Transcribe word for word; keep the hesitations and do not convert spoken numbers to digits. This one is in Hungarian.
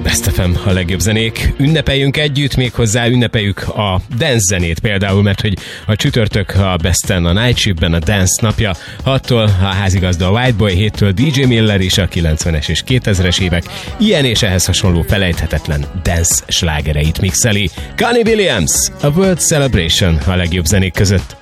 Best ef em, a legjobb zenék. Ünnepeljünk együtt, méghozzá ünnepeljük a dance zenét például, mert hogy a csütörtök a Besten, a Night Shiftben a dance napja. hattól a házigazda a Whiteboy, héttől dé dzsé Miller és a kilencvenes és kétezres évek ilyen és ehhez hasonló felejthetetlen dance slágereit mixeli. Connie Williams, a World Celebration a legjobb zenék között.